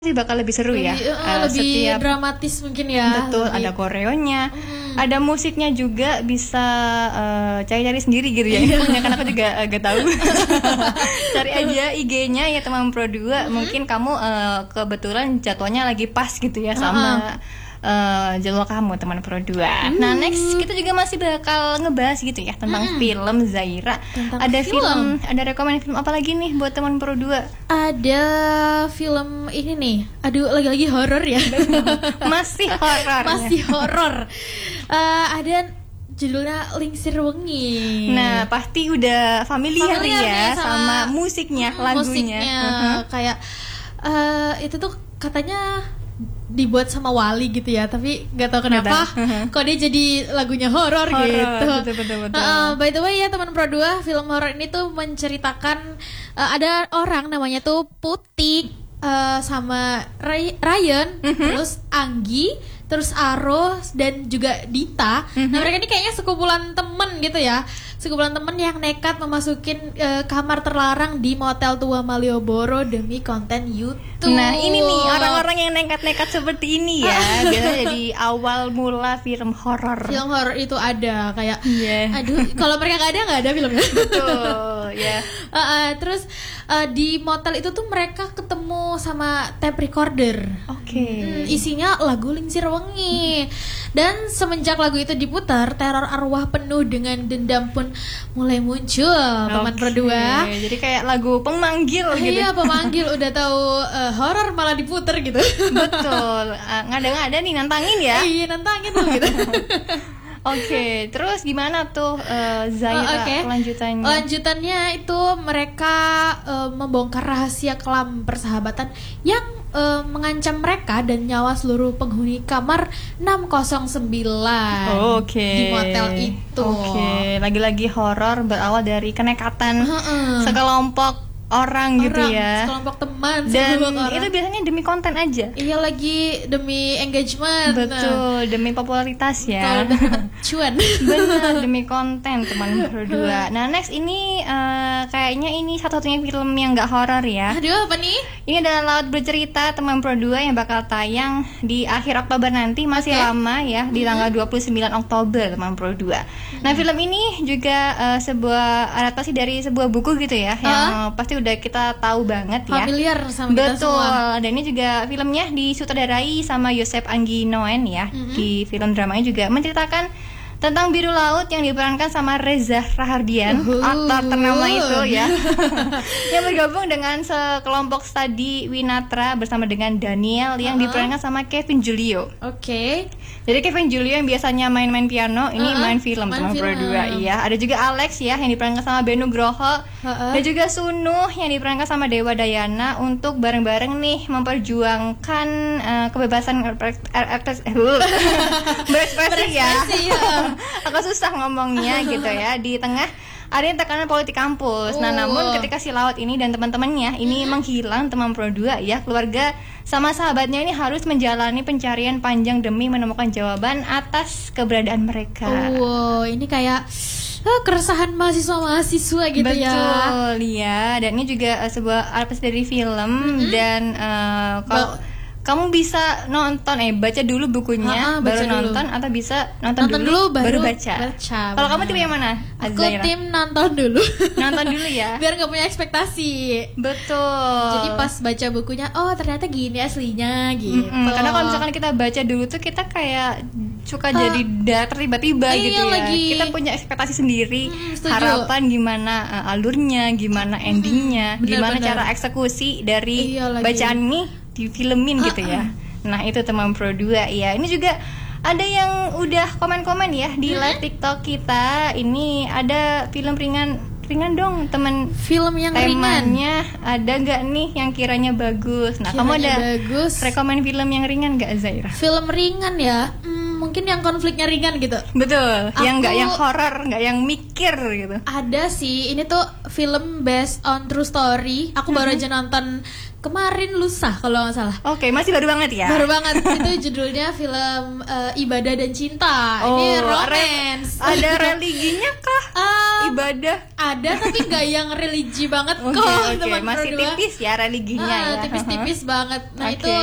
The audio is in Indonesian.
sih bakal lebih seru ya. Lebih Setiap dramatis mungkin ya. betul lebih. ada koreonya, ada musiknya juga bisa cari-cari sendiri gitu ya. Ini punya kan aku juga gak tahu. Cari aja IG-nya ya teman Pro 2. Mungkin kamu kebetulan jadwalnya lagi pas gitu ya sama jadwal kamu teman Pro 2. Nah, next kita juga masih bakal ngebahas gitu ya tentang film Zaira. Tentang Ada film. ada rekomend film apa lagi nih buat teman Pro 2? Ada film ini nih. Aduh, lagi-lagi horor ya. Masih horor. Masih horor. Ada judulnya Lingsir Wengi. Nah, pasti udah familiar Familiar ya nih sama musiknya, lagunya. Kayak itu tuh katanya dibuat sama Wali gitu ya, tapi nggak tahu kenapa kok dia jadi lagunya horor gitu. Betul. By the way ya teman Pro 2, film horor ini tuh menceritakan ada orang namanya tuh Putik, sama Ryan, terus Anggi, terus Aro dan juga Dita. Nah, mereka ini kayaknya sekumpulan temen gitu ya. Sekumpulan temen yang nekat memasukin kamar terlarang di Motel Tua Malioboro demi konten YouTube. Nah, ini nih orang-orang yang nekat-nekat seperti ini ya. Biasanya jadi awal mula film horor. Film horor itu ada kayak Iya. aduh, kalau mereka nggak ada filmnya. Betul, ya. Terus di motel itu tuh mereka ketemu sama tape recorder. Oke. Isinya lagu Lingsir Wengi. Dan semenjak lagu itu diputar, teror arwah penuh dengan dendam pun mulai muncul, teman Pro 2. Jadi kayak lagu pemanggil gitu. Iya, pemanggil udah tahu horor malah diputer gitu. Betul. Ngada-ngada nih nantangin ya. Iya, nantangin tuh gitu. Oke, terus gimana tuh Zaira kelanjutannya? Lanjutannya itu mereka membongkar rahasia kelam persahabatan yang mengancam mereka dan nyawa seluruh penghuni kamar 609 di motel itu. Oke, lagi-lagi horor berawal dari kenekatan sekelompok orang gitu ya. Sekelompok teman, dan sekelompok orang. itu biasanya demi konten aja. Iya, lagi demi engagement. Betul, demi popularitas ya. Kalau dapat cuan. Benar, demi konten teman berdua. Nah, next ini kayaknya ini satu-satunya film yang gak horor ya. Aduh, apa nih? Ini adalah Laut Bercerita teman Pro 2 yang bakal tayang di akhir Oktober nanti. Masih lama ya, di tanggal 29 Oktober teman Pro 2. Nah, film ini juga sebuah adaptasi dari sebuah buku gitu ya, yang pasti udah kita tahu banget ya. Familiar sama kita semua. Betul. Dan ini juga filmnya disutradarai sama Yosep Anggi Noen ya. Di film dramanya juga menceritakan tentang biru laut yang diperankan sama Reza Rahardian, aktor ternama itu ya. Yang bergabung dengan sekelompok studi Winatra bersama dengan Daniel yang diperankan sama Kevin Julio. Oke. Jadi Kevin Julio yang biasanya main-main piano, ini main film teman Pro 2. Iya, ada juga Alex ya yang diperankan sama Benu Groho. Dan juga Sunu yang diperankan sama Dewa Dayana untuk bareng-bareng nih memperjuangkan kebebasan berekspresi ya. Aku susah ngomongnya gitu ya, di tengah ada yang tekanan politik kampus. Nah, namun ketika si Laut ini dan teman-temannya ini menghilang teman Pro 2 ya, keluarga sama sahabatnya ini harus menjalani pencarian panjang demi menemukan jawaban atas keberadaan mereka. Ini kayak keresahan mahasiswa gitu. Betul, ya. Betul ya. Dan ini juga sebuah adaptasi dari film dan kalau kamu bisa nonton baca dulu bukunya baru nonton, atau bisa nonton dulu baru baca. Kalau kamu tim yang mana? Aku Zaira? tim nonton dulu. Nonton dulu ya. Biar gak punya ekspektasi. Betul. Jadi pas baca bukunya, oh ternyata gini aslinya gitu. Karena kalau misalkan kita baca dulu tuh kita kayak suka jadi datar tiba-tiba gitu ya. Lagi. Kita punya ekspektasi sendiri, harapan gimana alurnya, gimana endingnya, gimana cara eksekusi dari bacaan ini difilmin gitu ya. Nah, itu teman Pro 2 ya. Ini juga ada yang udah komen-komen ya di live TikTok kita. Ini ada film ringan dong teman. Film yang temannya ringan ada nggak nih yang kiranya bagus? Nah, kamu ada rekomen film yang ringan nggak, Zaira? Film ringan ya. mungkin yang konfliknya ringan gitu. Betul, yang nggak Aku- yang horor, nggak yang mikir gitu. Ada sih, ini tuh film based on true story. Aku baru aja nonton kemarin lusa kalau nggak salah. Oke, masih baru banget ya. Baru banget. Itu judulnya film Ibadah dan Cinta. Ini romance. Ada religinya kah? Ibadah. Ada tapi nggak yang religi banget Oke, kok. oke, teman masih berdua. tipis ya religinya ya. Tipis-tipis banget. Nah Oke. itu